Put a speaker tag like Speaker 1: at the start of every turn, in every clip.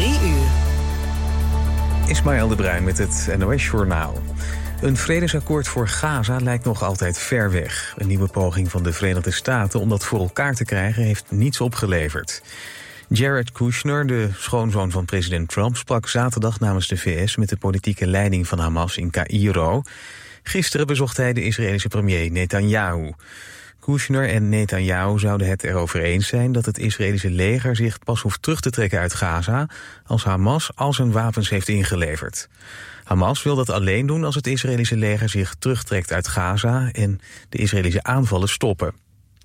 Speaker 1: 3 uur.
Speaker 2: Ismaël de Bruin met het NOS-journaal. Een vredesakkoord voor Gaza lijkt nog altijd ver weg. Een nieuwe poging van de Verenigde Staten om dat voor elkaar te krijgen heeft niets opgeleverd. Jared Kushner, de schoonzoon van president Trump, sprak zaterdag namens de VS met de politieke leiding van Hamas in Caïro. Gisteren bezocht hij de Israëlische premier Netanyahu. Kushner en Netanyahu zouden het erover eens zijn dat het Israëlische leger zich pas hoeft terug te trekken uit Gaza als Hamas al zijn wapens heeft ingeleverd. Hamas wil dat alleen doen als het Israëlische leger zich terugtrekt uit Gaza en de Israëlische aanvallen stoppen.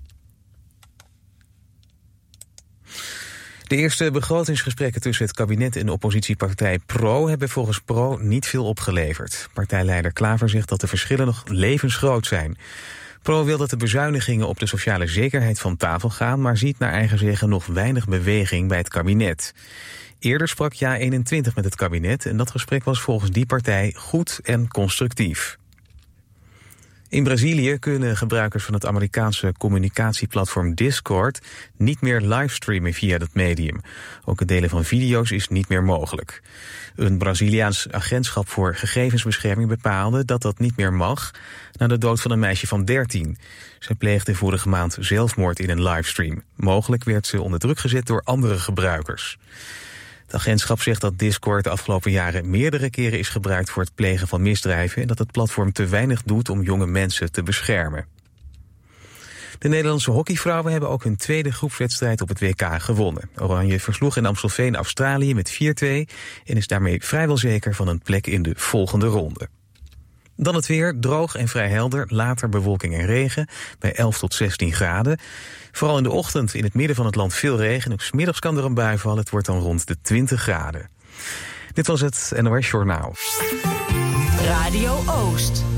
Speaker 2: De eerste begrotingsgesprekken tussen het kabinet en de oppositiepartij PRO hebben volgens PRO niet veel opgeleverd. Partijleider Klaver zegt dat de verschillen nog levensgroot zijn. PRO wil dat de bezuinigingen op de sociale zekerheid van tafel gaan, maar ziet naar eigen zeggen nog weinig beweging bij het kabinet. Eerder sprak JA21 met het kabinet en dat gesprek was volgens die partij goed en constructief. In Brazilië kunnen gebruikers van het Amerikaanse communicatieplatform Discord niet meer livestreamen via dat medium. Ook het delen van video's is niet meer mogelijk. Een Braziliaans agentschap voor gegevensbescherming bepaalde dat dat niet meer mag na de dood van een meisje van 13. Zij pleegde vorige maand zelfmoord in een livestream. Mogelijk werd ze onder druk gezet door andere gebruikers. Het agentschap zegt dat Discord de afgelopen jaren meerdere keren is gebruikt voor het plegen van misdrijven en dat het platform te weinig doet om jonge mensen te beschermen. De Nederlandse hockeyvrouwen hebben ook hun tweede groepswedstrijd op het WK gewonnen. Oranje versloeg in Amstelveen Australië met 4-2 en is daarmee vrijwel zeker van een plek in de volgende ronde. Dan het weer, droog en vrij helder, later bewolking en regen bij 11 tot 16 graden. Vooral in de ochtend in het midden van het land veel regen. Ook 's middags kan er een bui vallen, het wordt dan rond de 20 graden. Dit was het NOS Journaal.
Speaker 1: Radio Oost.